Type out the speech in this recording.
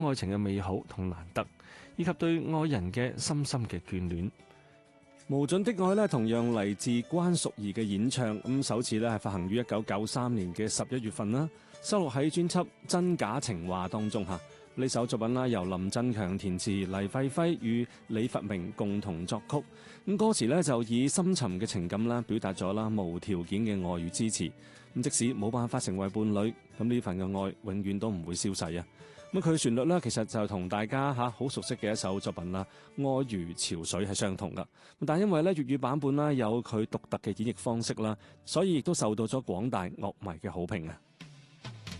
愛情嘅美好同難得，以及對愛人嘅深深嘅眷戀。無盡的愛咧，同樣嚟自關淑怡嘅演唱，咁首次咧係發行於1993年嘅11月份啦，收錄喺專輯《真假情話》當中嚇。呢首作品啦，由林振強填詞，黎費輝與李佛明共同作曲。咁歌詞咧就以深沉嘅情感啦，表達咗啦無條件嘅愛與支持。咁即使冇辦法成為伴侶，咁呢份嘅愛永遠都唔會消逝啊！咁佢旋律咧，其實就同大家好熟悉嘅一首作品啦，《愛如潮水》係相同噶。但因為咧粵語版本啦有佢獨特嘅演繹方式啦，所以亦都受到咗廣大樂迷嘅好評啊！